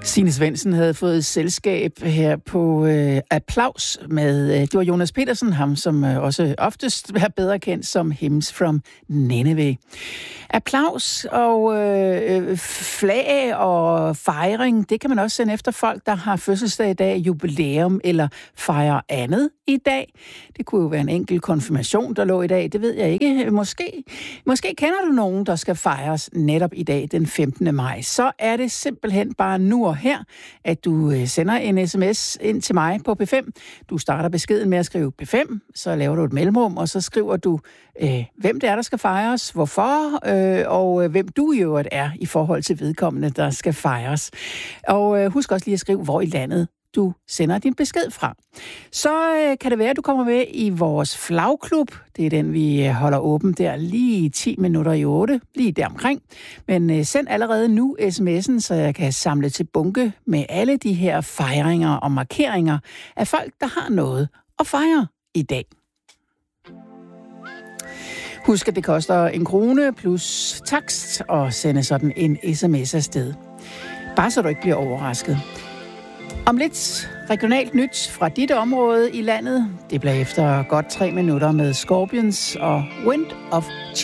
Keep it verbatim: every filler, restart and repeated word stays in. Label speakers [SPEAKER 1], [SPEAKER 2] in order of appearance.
[SPEAKER 1] Signe Svendsen havde fået selskab her på øh, Applaus med, øh, det var Jonas Petersen, ham som øh, også oftest er bedre kendt som Hymns from Nineveh. Applaus og øh, flag og fejring, det kan man også sende efter folk, der har fødselsdag i dag, jubilæum eller fejrer andet i dag. Det kunne jo være en enkelt konfirmation, der lå i dag, det ved jeg ikke. Måske, måske kender du nogen, der skal fejres netop i dag, den femtende maj. Så er det simpelthen bare nu og her, at du sender en sms ind til mig på P fem. Du starter beskeden med at skrive P fem, så laver du et mellemrum, og så skriver du, øh, hvem det er, der skal fejres, hvorfor, øh, og øh, hvem du i øvrigt er i forhold til vedkommende, der skal fejres. Og øh, husk også lige at skrive, hvor i landet du sender din besked fra. Så øh, kan det være, at du kommer med i vores flagklub. Det er den, vi holder åben der lige ti minutter i otte, lige deromkring. Men øh, send allerede nu sms'en, så jeg kan samle til bunke med alle de her fejringer og markeringer af folk, der har noget at fejre i dag. Husk, at det koster en krone plus takst at sende sådan en sms afsted. Bare så du ikke bliver overrasket. Om lidt regionalt nyt fra dit område i landet. Det bliver efter godt tre minutter med Scorpions og Wind of Change.